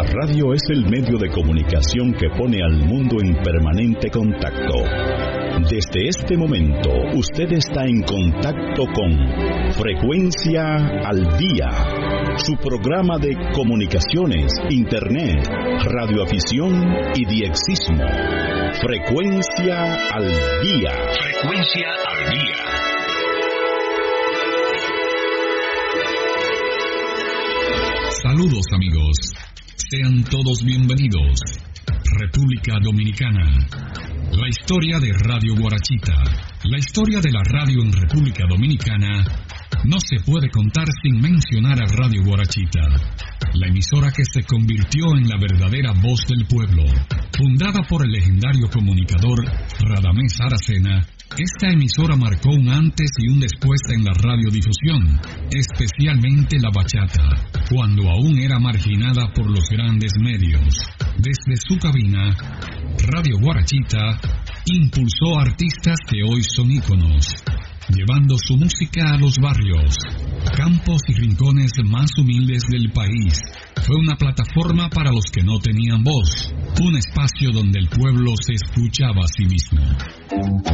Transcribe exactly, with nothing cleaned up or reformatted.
La radio es el medio de comunicación que pone al mundo en permanente contacto. Desde este momento, usted está en contacto con Frecuencia al Día, su programa de comunicaciones, internet, radioafición y diexismo. Frecuencia al Día. Frecuencia al Día. Saludos amigos, sean todos bienvenidos. República Dominicana. La historia de Radio Guarachita. La historia de la radio en República Dominicana no se puede contar sin mencionar a Radio Guarachita, la emisora que se convirtió en la verdadera voz del pueblo. Fundada por el legendario comunicador Radamés Aracena, esta emisora marcó un antes y un después en la radiodifusión, especialmente la bachata, cuando aún era marginada por los grandes medios. Desde su cabina, Radio Guarachita impulsó artistas que hoy son íconos, llevando su música a los barrios, campos y rincones más humildes del país. Fue una plataforma para los que no tenían voz, un espacio donde el pueblo se escuchaba a sí mismo.